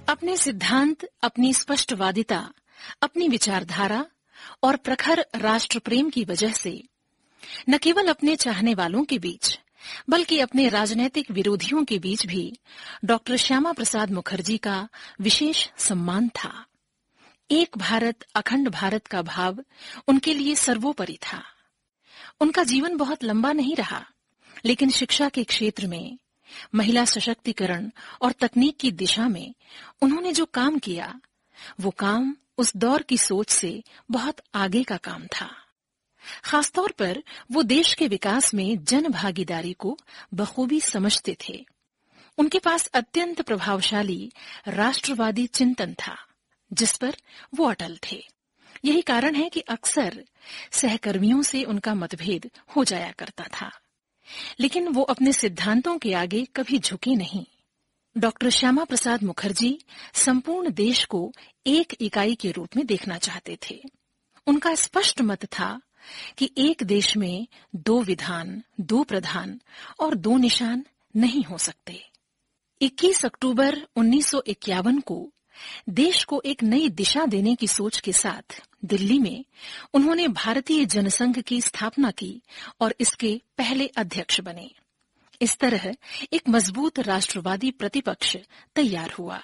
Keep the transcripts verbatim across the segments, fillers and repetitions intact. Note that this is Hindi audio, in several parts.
अपने सिद्धांत, अपनी स्पष्टवादिता, अपनी विचारधारा और प्रखर राष्ट्र प्रेम की वजह से न केवल अपने चाहने वालों के बीच बल्कि अपने राजनीतिक विरोधियों के बीच भी डॉक्टर श्यामा प्रसाद मुखर्जी का विशेष सम्मान था। एक भारत, अखंड भारत का भाव उनके लिए सर्वोपरि था। उनका जीवन बहुत लंबा नहीं रहा, लेकिन शिक्षा के क्षेत्र में, महिला सशक्तिकरण और तकनीक की दिशा में उन्होंने जो काम किया, वो काम उस दौर की सोच से बहुत आगे का काम था। खासतौर पर वो देश के विकास में जन भागीदारी को बखूबी समझते थे। उनके पास अत्यंत प्रभावशाली राष्ट्रवादी चिंतन था, जिस पर वो अटल थे। यही कारण है कि अक्सर सहकर्मियों से उनका मतभेद हो जाया करता था, लेकिन वो अपने सिद्धांतों के आगे कभी झुके नहीं। डॉक्टर श्यामा प्रसाद मुखर्जी संपूर्ण देश को एक इकाई के रूप में देखना चाहते थे। उनका स्पष्ट मत था कि एक देश में दो विधान, दो प्रधान और दो निशान नहीं हो सकते। इक्कीस अक्टूबर उन्नीस सौ इक्यावन को देश को एक नई दिशा देने की सोच के साथ दिल्ली में उन्होंने भारतीय जनसंघ की स्थापना की और इसके पहले अध्यक्ष बने। इस तरह एक मजबूत राष्ट्रवादी प्रतिपक्ष तैयार हुआ।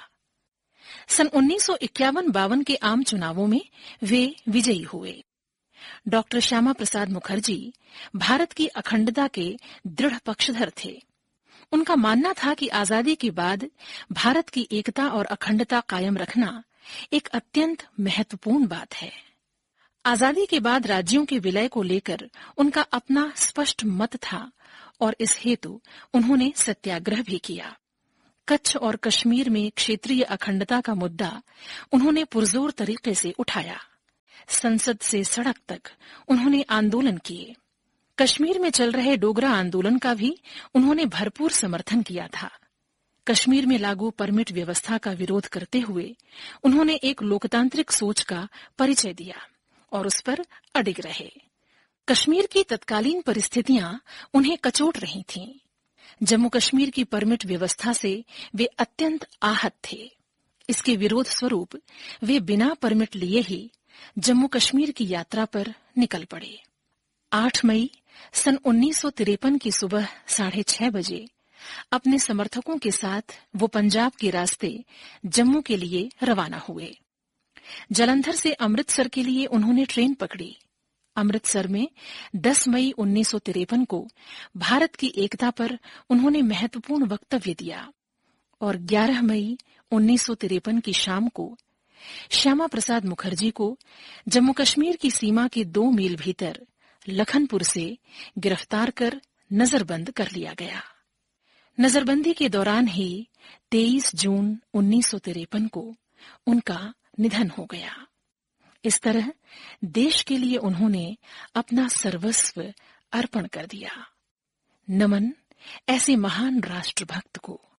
सन उन्नीस सौ इक्यावन बावन के आम चुनावों में वे विजयी हुए। डॉक्टर श्यामा प्रसाद मुखर्जी भारत की अखंडता के दृढ़ पक्षधर थे। उनका मानना था कि आजादी के बाद भारत की एकता और अखंडता कायम रखना एक अत्यंत महत्वपूर्ण बात है। आजादी के बाद राज्यों के विलय को लेकर उनका अपना स्पष्ट मत था और इस हेतु उन्होंने सत्याग्रह भी किया। कच्छ और कश्मीर में क्षेत्रीय अखंडता का मुद्दा उन्होंने पुरजोर तरीके से उठाया। संसद से सड़क तक उन्होंने आंदोलन किए। कश्मीर में चल रहे डोगरा आंदोलन का भी उन्होंने भरपूर समर्थन किया था। कश्मीर में लागू परमिट व्यवस्था का विरोध करते हुए उन्होंने एक लोकतांत्रिक सोच का परिचय दिया और उस पर अडिग रहे। कश्मीर की तत्कालीन परिस्थितियां उन्हें कचोट रही थीं। जम्मू कश्मीर की परमिट व्यवस्था से वे अत्यंत आहत थे। इसके विरोध स्वरूप वे बिना परमिट लिए ही जम्मू कश्मीर की यात्रा पर निकल पड़े। आठ मई सन उन्नीस सौ तिरपन की सुबह साढ़े छह बजे अपने समर्थकों के साथ वो पंजाब के रास्ते जम्मू के लिए रवाना हुए। जालंधर से अमृतसर के लिए उन्होंने ट्रेन पकड़ी। अमृतसर में दस मई उन्नीस सौ तिरपन को भारत की एकता पर उन्होंने महत्वपूर्ण वक्तव्य दिया और ग्यारह मई उन्नीस सौ तिरपन की शाम को श्यामा प्रसाद मुखर्जी को जम्मू कश्मीर की सीमा के दो मील भीतर लखनपुर से गिरफ्तार कर नजरबंद कर लिया गया। नजरबंदी के दौरान ही तेईस जून उन्नीस सौ तिरपन को उनका निधन हो गया। इस तरह देश के लिए उन्होंने अपना सर्वस्व अर्पण कर दिया। नमन ऐसे महान राष्ट्रभक्त को।